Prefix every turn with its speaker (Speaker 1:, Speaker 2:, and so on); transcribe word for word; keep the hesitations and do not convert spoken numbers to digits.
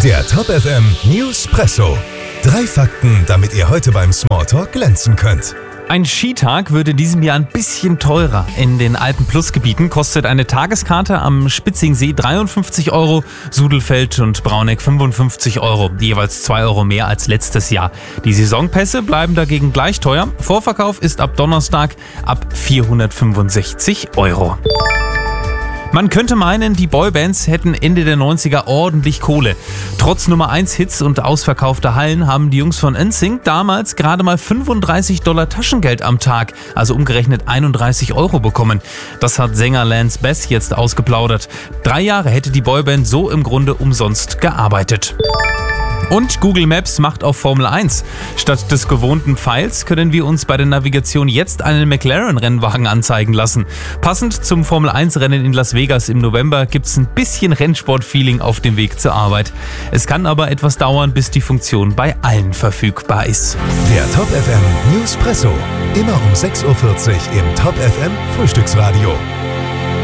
Speaker 1: Der Top F M Newspresso. Drei Fakten, damit ihr heute beim Smalltalk glänzen könnt.
Speaker 2: Ein Skitag würde in diesem Jahr ein bisschen teurer. In den Alpen-Plus-Gebieten kostet eine Tageskarte am Spitzingsee dreiundfünfzig Euro, Sudelfeld und Brauneck fünfundfünfzig Euro, jeweils zwei Euro mehr als letztes Jahr. Die Saisonpässe bleiben dagegen gleich teuer. Vorverkauf ist ab Donnerstag ab vierhundertfünfundsechzig Euro. Man könnte meinen, die Boybands hätten Ende der neunziger ordentlich Kohle. Trotz Nummer eins Hits und ausverkaufter Hallen haben die Jungs von N Sync damals gerade mal fünfunddreißig Dollar Taschengeld am Tag, also umgerechnet einunddreißig Euro bekommen. Das hat Sänger Lance Bass jetzt ausgeplaudert. Drei Jahre hätte die Boyband so im Grunde umsonst gearbeitet. Und Google Maps macht auf Formel eins. Statt des gewohnten Pfeils können wir uns bei der Navigation jetzt einen McLaren-Rennwagen anzeigen lassen. Passend zum Formel eins Rennen in Las Vegas im November gibt's ein bisschen Rennsport-Feeling auf dem Weg zur Arbeit. Es kann aber etwas dauern, bis die Funktion bei allen verfügbar ist.
Speaker 1: Der Top F M Newspresso. Immer um sechs Uhr vierzig im Top F M Frühstücksradio.